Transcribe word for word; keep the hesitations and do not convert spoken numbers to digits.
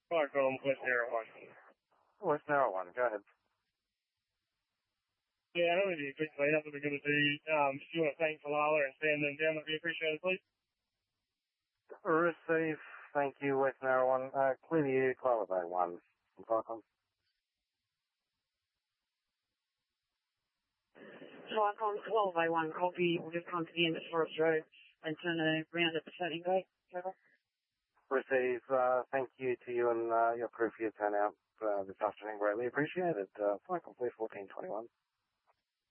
Welcome, West Narrow One. West Narrow One, go ahead. Yeah, I don't know if you quick clean up what we're going to do. Um, if you want to thank Kalala and stand them down, that'd be appreciated, please. Receive, thank you, West Narrow One. Uh, clear the air, Clover Bay One. Welcome. Cyclone twelve by one copy. We'll just come to the end of Forest Road and turn around at the Setting Gate. Receive, uh, thank you to you and uh, your crew for your turnout uh, this afternoon. Greatly appreciated. Uh, Cyclone fourteen twenty-one.